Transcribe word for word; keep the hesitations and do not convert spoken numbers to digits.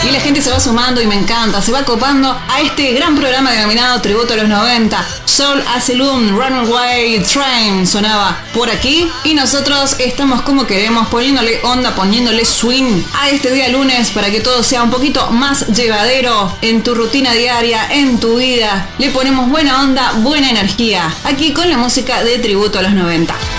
Y la gente se va sumando y me encanta, se va copando a este gran programa denominado Tributo a los noventa. Soul Asylum, Runaway Train sonaba por aquí y nosotros estamos como queremos, poniéndole onda, poniéndole swing a este día lunes para que todo sea un poquito más llevadero en tu rutina diaria, en tu vida. Le ponemos buena onda, buena energía, aquí con la música de Tributo a los noventa.